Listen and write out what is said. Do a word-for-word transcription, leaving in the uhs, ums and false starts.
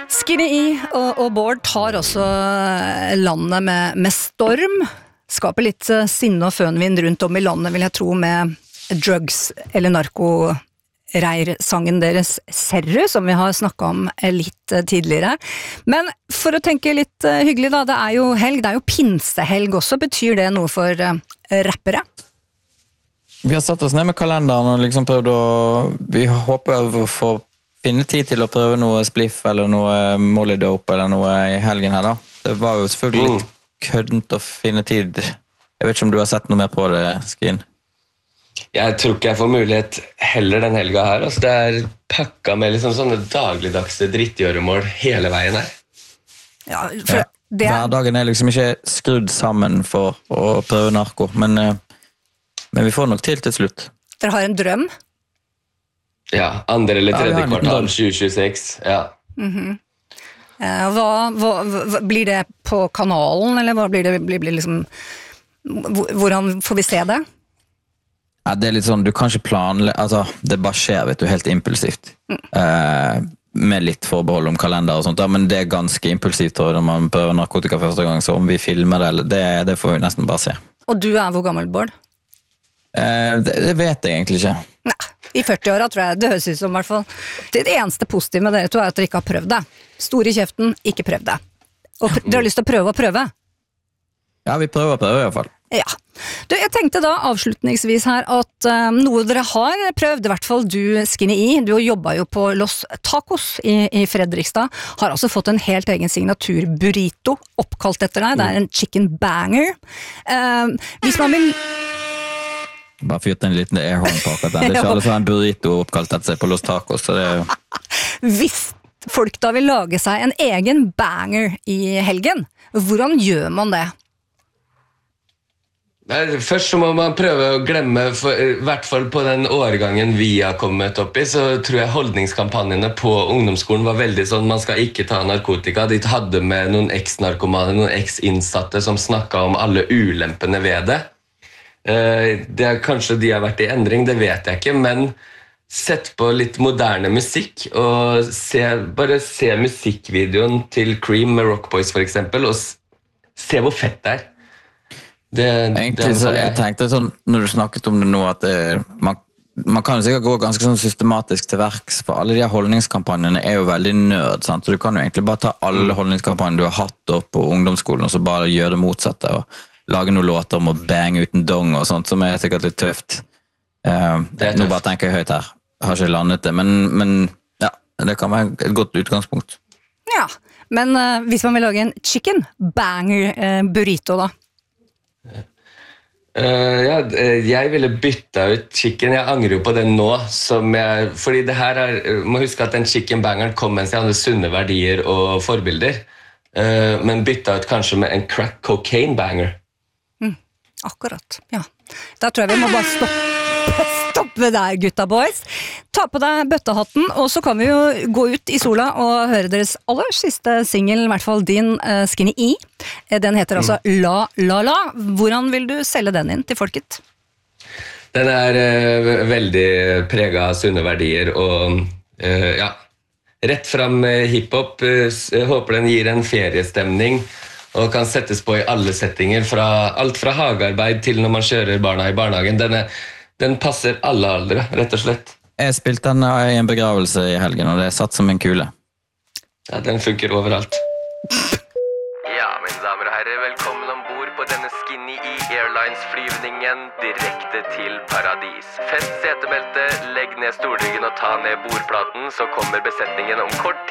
Skinny E og, og Bård tar også landet med, med storm, skaper litt sinne og fønvind rundt om i landet, vil jeg tro, med drugs eller narkoreir-sangen deres Serru, som vi har snakket om litt tidligere. Men for å tenke litt hyggelig da, det er jo helg, det er jo pinsehelg også, betyr det noe for rappere? Vi har satt oss ned med kalenderen og liksom prøvd å, vi håper å få finne tid til å prøve noe spliff eller noe molly dope eller noe i helgen her da. Det var jo selvfølgelig litt køddent å finne tid. Jeg vet ikke om du har sett noe mer på det, Skin? Jeg tror ikke jeg får mulighet heller den helga her. Altså, det er pakka med liksom sånne dagligdagse drittgjøremål hele veien her. Ja, for ja. det er... Hverdagen er liksom ikke skrudd sammen for å prøve narko, men, men vi får nok til til slutt. Dere har en drøm? Ja, andre eller tredje ja, kvartal tjue tjueseks, ja. Mhm. Uh, hva, hva, hva, blir det på kanalen, eller hva blir det, blir, blir liksom, hvordan får vi se det? Ja, det er litt sånn, du kan ikke planlegge, altså, det bare skjer, vet du, helt impulsivt. Mm. Uh, med litt forbehold om kalender og sånt, ja, men det er ganske impulsivt når man prøver narkotika første gang, så om vi filmer det, det, det får vi nesten bare se. Og du er hvor gammel, Bård? Uh, det, det vet jeg egentlig ikke. Nei. I førti-åra, tror jeg, det høres ut som i hvert fall. Det eneste positive med dere to er at dere ikke har prøvd det. Stor i kjeften, ikke prøvd det. Og pr- dere har lyst til å prøve å prøve? Ja, vi prøver å prøve i hvert fall. Ja. Du, jeg tenkte da avslutningsvis her at um, noe dere har prøvd, i hvert fall du, Skinny E, du har jobbet jo på Los Tacos i, i Fredrikstad, har altså fått en helt egen signatur burrito oppkalt etter deg. Det er en chicken banger. Um, hvis man vil... Bare fyrte en liten airhorn på akkurat den. Det er ikke alle som har en burrito oppkalt etter seg på Los Tacos, så det er jo... Hvis folk da vil lage seg en egen banger i helgen, hvordan gjør man det? Nei, først så må man prøve å glemme, for, i hvert fall på den årgangen vi har kommet opp i, så tror jeg holdningskampanjene på ungdomsskolen var veldig sånn, man skal ikke ta narkotika. De hadde med noen eks-narkomane, noen eks-innsatte som snakket om alle ulempene ved det. Det er kanskje de har vært i endring, det vet jeg ikke, men sett på litt moderne musikk og se, bare se musikkvideoen til Cream med Rock Boys for eksempel, og se hvor fett det er. Det, Egentlig det så jeg tenkte sånn, når du snakket om det nå, at det, man, man kan sikkert gå ganske sånn systematisk til verks, for alle de her holdningskampanjene er jo veldig nød, sant? Så du kan jo egentlig bare ta alle holdningskampanjene du har hatt opp på ungdomsskolen, og så bare gjøre det motsatte, og lage noen låter om å bang uten dong og sånt, som er sikkert litt tøft. Uh, nå bare tenker jeg høyt her. Jeg har ikke landet det, men, men ja, det kan være et godt utgangspunkt. Ja, men uh, hvis man vil lage en chicken banger uh, burrito da? Uh, ja, jeg ville bytte ut chicken. Jeg angrer jo på det nå, som jeg, fordi det her er, må huske at den chicken bangeren kom mens jeg hadde sunne verdier og forbilder, uh, men bytte ut kanskje med en crack cocaine banger. Akkurat, ja. Da tror jeg vi må bare stoppe, stoppe der, gutta boys. Ta på deg bøttehatten, og så kan vi jo gå ut i sola og høre deres aller siste single, i hvert fall din uh, Skinny E. Den heter altså La La La. Hvordan vil du selge den inn til folket? Den er uh, veldig preget av sunne verdier, og uh, ja, rett frem hiphop. Uh, håper den gir en feriestemning, og kan settes på i alle settinger, fra, alt fra hagearbeid til når man kjører barna i barnehagen. Den, er, den passer alle aldre, rett og slett. Jeg spilte den i en begravelse i helgen, og det er satt som en kule. Ja, den funker overalt. Ja, mine damer og herrer, velkommen ombord på denne Skinny E Airlines-flyvningen direkte til paradis. Fest setebeltet, legg ned stolryggen og ta ned bordplaten, så kommer besetningen om kort tid.